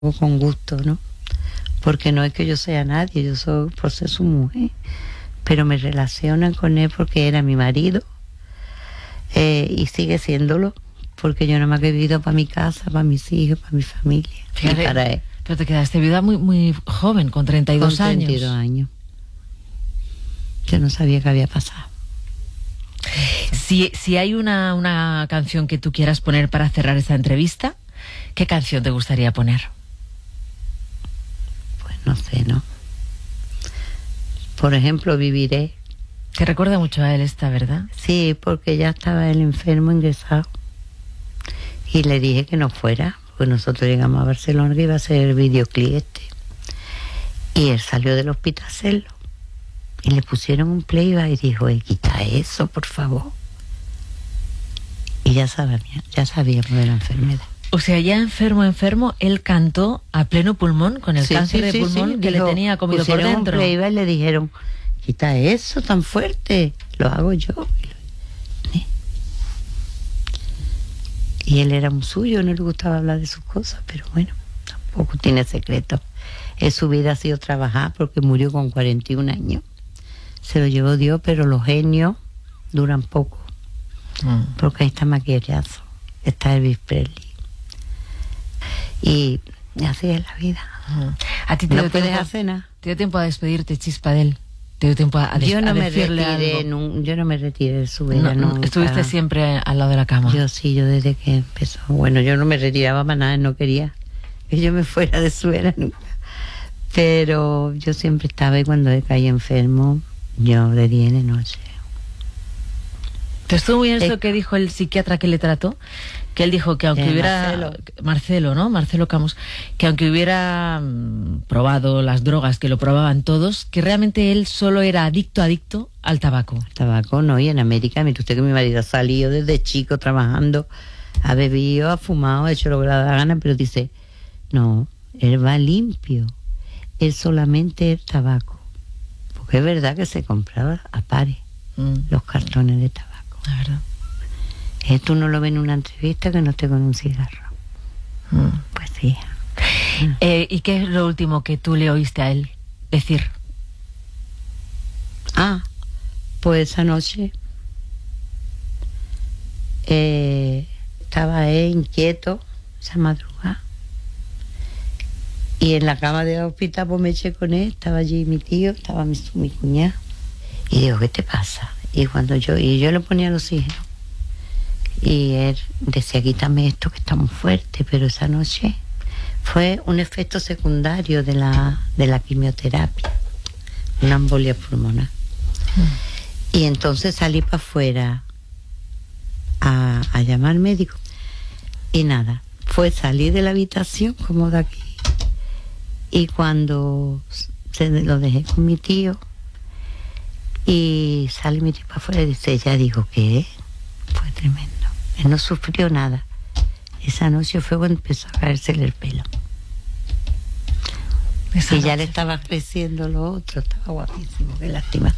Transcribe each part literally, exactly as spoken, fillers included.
con gusto, ¿no? Porque no es que yo sea nadie, yo soy por ser su mujer, pero me relacionan con él porque era mi marido, eh, y sigue siéndolo, porque yo nada más que he vivido para mi casa, para mis hijos, para mi familia. Fíjate, y para él. Pero te quedaste viuda muy, muy joven, con treinta y dos con años. treinta y dos años. Yo no sabía qué había pasado. Si, si hay una, una canción que tú quieras poner para cerrar esta entrevista, ¿qué canción te gustaría poner? Pues no sé, ¿no? Por ejemplo, Viviré. Te recuerda mucho a él esta, ¿verdad? Sí, porque ya estaba él enfermo, ingresado. Y le dije que no fuera, porque nosotros llegamos a Barcelona que iba a hacer el videoclip este. Y él salió del hospital a hacerlo. Y le pusieron un playback y dijo, eh, quita eso, por favor. Y ya sabía, ya sabíamos de la enfermedad. O sea, ya enfermo, enfermo, él cantó a pleno pulmón con el sí, cáncer sí, de sí, pulmón sí. que Dijo, le tenía comido por pusieron dentro. Un playback y le dijeron, quita eso tan fuerte, lo hago yo. ¿Eh? Y él era muy suyo, no le gustaba hablar de sus cosas, pero bueno, tampoco tiene secreto. En su vida ha sido trabajar porque murió con cuarenta y un años. Se lo llevó Dios, pero los genios duran poco. Mm. Porque ahí está Maquillazo, está Elvis Presley. Y así es la vida. Mm. ¿A ti te no dio puedes tiempo, hacer nada? ¿Te dio tiempo a despedirte, Chispa, de él? ¿Te dio tiempo a, a, yo no a me decirle retiré, algo? No, yo no me retiré de su vida. No, nunca. ¿Estuviste siempre al lado de la cama? Yo sí, yo desde que empezó. Bueno, yo no me retiraba para nada, no quería que yo me fuera de su era nunca. Pero yo siempre estaba, y cuando él caía enfermo, yo de día y de noche. ¿Te estuvo muy bien eh, eso que dijo el psiquiatra que le trató? Que él dijo que aunque eh, hubiera... Marcelo. Marcelo, ¿no? Marcelo Camus. Que aunque hubiera mmm, probado las drogas, que lo probaban todos, que realmente él solo era adicto, adicto al tabaco. Al tabaco, no. Y en América, mire usted que mi marido ha salido desde chico trabajando, ha bebido, ha fumado, ha hecho lo que le da la gana, pero dice, no, él va limpio. Él solamente el tabaco. Porque es verdad que se compraba a pares mm. los cartones de tabaco. La verdad. Eh, tú no lo ves en una entrevista que no esté con un cigarro. Mm. Pues sí. Eh, ¿Y qué es lo último que tú le oíste a él decir? Ah, pues esa noche eh, estaba él inquieto, esa madrugada. Y en la cama del hospital pues me eché con él, estaba allí mi tío, estaba mi, mi cuñada. Y digo, ¿qué te pasa? Y cuando yo, y yo le ponía el oxígeno. Y él decía, quítame esto que está muy fuerte, pero esa noche fue un efecto secundario de la, de la quimioterapia, una embolia pulmonar. Mm. Y entonces salí para afuera a, a llamar al médico. Y nada, fue salir de la habitación como de aquí. Y cuando se lo dejé con mi tío y sale mi tío para afuera y dice, ella dijo, ¿qué? Fue tremendo. Él no sufrió nada. Esa noche fue cuando empezó a caérsele el pelo. Esa y ya le estaba creciendo lo otro, estaba guapísimo, qué lástima.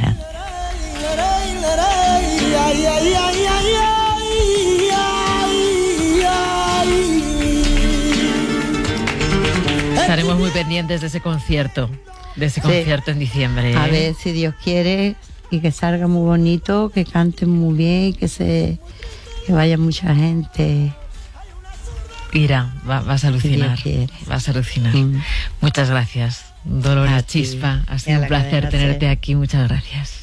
Estaremos muy pendientes de ese concierto, de ese concierto sí. en diciembre. ¿eh? A ver si Dios quiere y que salga muy bonito, que canten muy bien, que se que vaya mucha gente. Ira, va, vas a alucinar, vas a alucinar. Mm. Muchas gracias, Dolores Chispa, ha sido un placer tenerte aquí, muchas gracias.